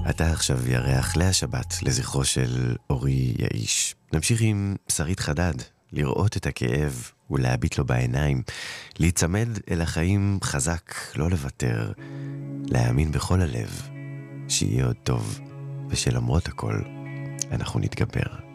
אתה עכשיו ירח להשבת לזכרו של אורי יאיש. נמשיך עם שרית חדד, לראות את הכאב ולהביט לו בעיניים, להיצמד אל החיים חזק, לא לוותר, להאמין בכל הלב שיהיה עוד טוב, ושלמרות הכל אנחנו נתגבר.